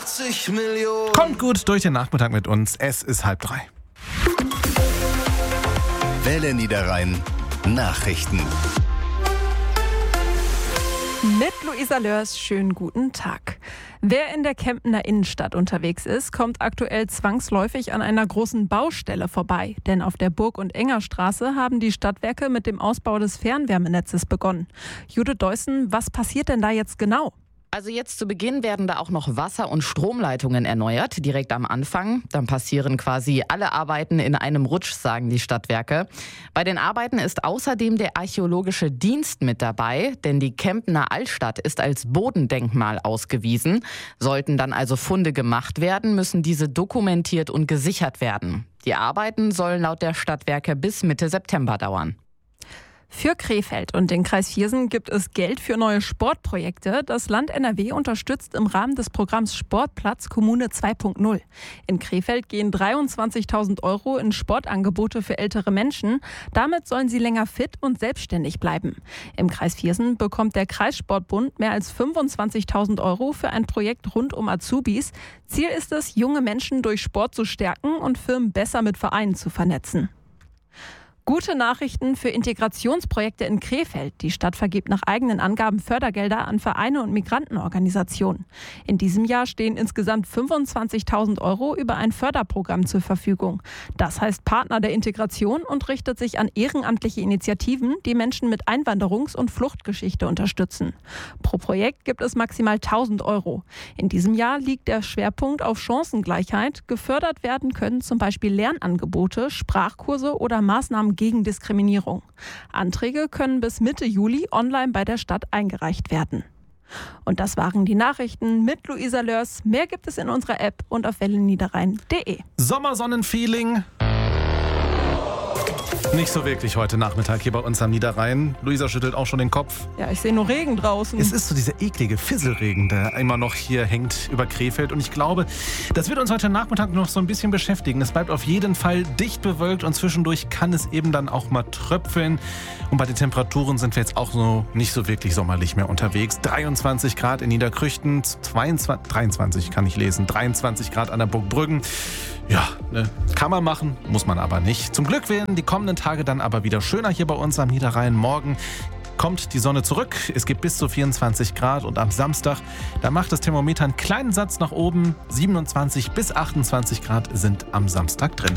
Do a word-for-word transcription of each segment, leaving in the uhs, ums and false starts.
achtzig Millionen. Kommt gut durch den Nachmittag mit uns. Es ist halb drei. Welle Niederrhein Nachrichten. Mit Luisa Lörs, schönen guten Tag. Wer in der Kempener Innenstadt unterwegs ist, kommt aktuell zwangsläufig an einer großen Baustelle vorbei. Denn auf der Burg- und Engerstraße haben die Stadtwerke mit dem Ausbau des Fernwärmenetzes begonnen. Judith Deussen, was passiert denn da jetzt genau? Also jetzt zu Beginn werden da auch noch Wasser- und Stromleitungen erneuert, direkt am Anfang. Dann passieren quasi alle Arbeiten in einem Rutsch, sagen die Stadtwerke. Bei den Arbeiten ist außerdem der Archäologische Dienst mit dabei, denn die Kempener Altstadt ist als Bodendenkmal ausgewiesen. Sollten dann also Funde gemacht werden, müssen diese dokumentiert und gesichert werden. Die Arbeiten sollen laut der Stadtwerke bis Mitte September dauern. Für Krefeld und den Kreis Viersen gibt es Geld für neue Sportprojekte. Das Land N R W unterstützt im Rahmen des Programms Sportplatz Kommune zwei Punkt null. In Krefeld gehen dreiundzwanzigtausend Euro in Sportangebote für ältere Menschen. Damit sollen sie länger fit und selbstständig bleiben. Im Kreis Viersen bekommt der Kreissportbund mehr als fünfundzwanzigtausend Euro für ein Projekt rund um Azubis. Ziel ist es, junge Menschen durch Sport zu stärken und Firmen besser mit Vereinen zu vernetzen. Gute Nachrichten für Integrationsprojekte in Krefeld. Die Stadt vergibt nach eigenen Angaben Fördergelder an Vereine und Migrantenorganisationen. In diesem Jahr stehen insgesamt fünfundzwanzigtausend Euro über ein Förderprogramm zur Verfügung. Das heißt Partner der Integration und richtet sich an ehrenamtliche Initiativen, die Menschen mit Einwanderungs- und Fluchtgeschichte unterstützen. Pro Projekt gibt es maximal tausend Euro. In diesem Jahr liegt der Schwerpunkt auf Chancengleichheit. Gefördert werden können zum Beispiel Lernangebote, Sprachkurse oder Maßnahmen gegen Diskriminierung. Anträge können bis Mitte Juli online bei der Stadt eingereicht werden. Und das waren die Nachrichten mit Luisa Lörs. Mehr gibt es in unserer App und auf welle niederrhein punkt de. Sommersonnenfeeling. Nicht so wirklich heute Nachmittag hier bei uns am Niederrhein. Luisa schüttelt auch schon den Kopf. Ja, ich sehe nur Regen draußen. Es ist so dieser eklige Fisselregen, der immer noch hier hängt über Krefeld. Und ich glaube, das wird uns heute Nachmittag noch so ein bisschen beschäftigen. Es bleibt auf jeden Fall dicht bewölkt und zwischendurch kann es eben dann auch mal tröpfeln. Und bei den Temperaturen sind wir jetzt auch so nicht so wirklich sommerlich mehr unterwegs. dreiundzwanzig Grad in Niederkrüchten, zweiundzwanzig, dreiundzwanzig kann ich lesen, dreiundzwanzig Grad an der Burg Brüggen. Ja, ne, kann man machen, muss man aber nicht. Zum Glück werden die kommenden Tage dann aber wieder schöner hier bei uns am Niederrhein. Morgen kommt die Sonne zurück. Es gibt bis zu vierundzwanzig Grad und am Samstag, da macht das Thermometer einen kleinen Satz nach oben. siebenundzwanzig bis achtundzwanzig Grad sind am Samstag drin.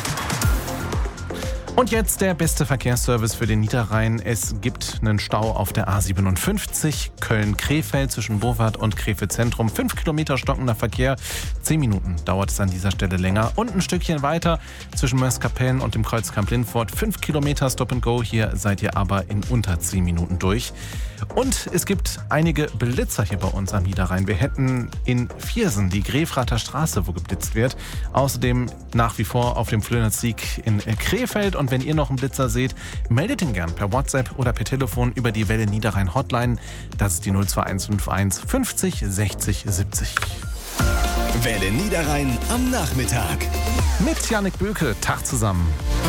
Und jetzt der beste Verkehrsservice für den Niederrhein. Es gibt einen Stau auf der A siebenundfünfzig Köln-Krefeld zwischen Bovard und Krefeld Zentrum. Fünf Kilometer stockender Verkehr. Zehn Minuten dauert es an dieser Stelle länger. Und ein Stückchen weiter zwischen Mörs-Kapellen und dem Kreuzkamp Lindfort. Fünf Kilometer Stop and Go. Hier seid ihr aber in unter zehn Minuten durch. Und es gibt einige Blitzer hier bei uns am Niederrhein. Wir hätten in Viersen die Grefrather Straße, wo geblitzt wird. Außerdem nach wie vor auf dem Flönersieg in Krefeld. Und wenn ihr noch einen Blitzer seht, meldet ihn gern per WhatsApp oder per Telefon über die Welle Niederrhein Hotline. Das ist die null zwei eins fünf eins fünfzig sechzig siebzig. Welle Niederrhein am Nachmittag. Mit Jannik Böke. Tag zusammen.